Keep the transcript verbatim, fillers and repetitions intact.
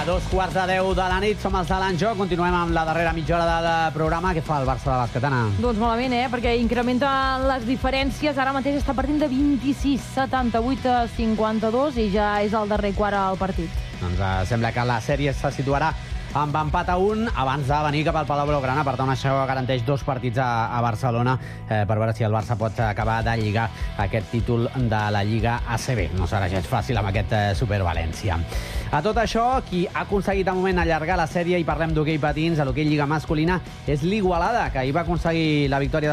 dos quarts de deu de la nit, som els de l'Enjoc, continuem amb la darrera mitja hora del programa. Què fa el Barça de bàsquet, Anna? Doncs malament, eh? Perquè incrementa les diferències, ara mateix està partint de vint-i-sis setanta-vuit a cinquanta-dos i ja és el darrer quart al partit. Doncs eh, sembla que la sèrie se situarà amb empat a un abans de venir cap al Palau Blaugrana. Per tant, això garanteix dos partits a, a Barcelona eh, per veure si el Barça pot acabar de lligar aquest títol de la Lliga A C B. No serà gens fàcil amb aquest eh, Super València. A tot això, qui ha aconseguit de moment allargar la sèrie, i parlem d'hoquei patins, a l'hoquei Lliga masculina, és l'Igualada, que ahir va aconseguir la victòria